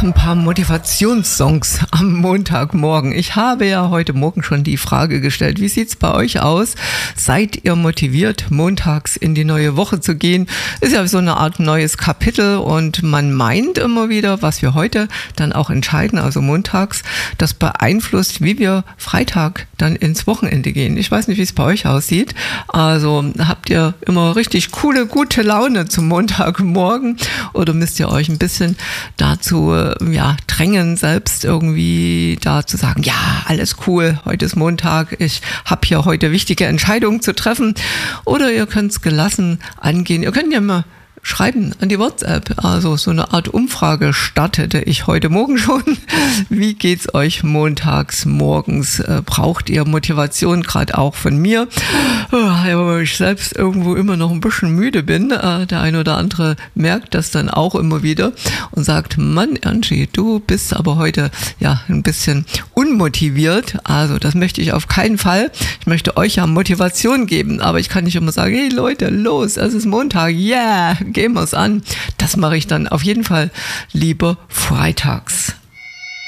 ein paar Motivationssongs am Montagmorgen. Ich habe ja heute Morgen schon die Frage gestellt, wie sieht's bei euch aus? Seid ihr motiviert, montags in die neue Woche zu gehen? Ist ja so eine Art neues Kapitel und man meint immer wieder, was wir heute dann auch entscheiden, also montags, das beeinflusst, wie wir Freitag dann ins Wochenende gehen. Ich weiß nicht, wie es bei euch aussieht. Also habt ihr immer richtig coole, gute Laune zum Montagmorgen oder müsst ihr euch ein bisschen dazu drängen, selbst irgendwie da zu sagen, ja, alles cool, heute ist Montag, ich habe hier heute wichtige Entscheidungen zu treffen. Oder ihr könnt es gelassen angehen. Ihr könnt ja mal schreiben an die WhatsApp, also so eine Art Umfrage startete ich heute Morgen schon. Wie geht's euch montags morgens? Braucht ihr Motivation, gerade auch von mir? Weil ich selbst irgendwo immer noch ein bisschen müde bin. Der eine oder andere merkt das dann auch immer wieder und sagt, Mann, Angie, du bist aber heute ja ein bisschen unmotiviert. Also das möchte ich auf keinen Fall. Ich möchte euch ja Motivation geben, aber ich kann nicht immer sagen, hey Leute, los, es ist Montag, yeah, gehen wir es an. Das mache ich dann auf jeden Fall lieber freitags.